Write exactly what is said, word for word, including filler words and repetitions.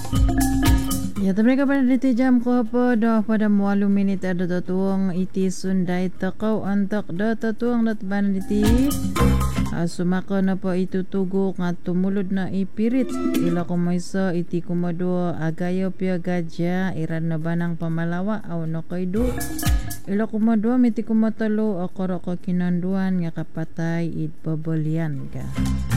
Ya, mereka pada diti jam ko apa dah pada walu minit ada tatuang iti sundai takau antak dah tatuang dat ban diti asumaka na pa itu tuguk nga tumulod na ipirit ila kumaysa iti kumadua agayo pia gaja iran na banang pamalawa aw no kaydo ila kumadua miti kumatalo akara ka kinanduan nga kapatay it babalian ka.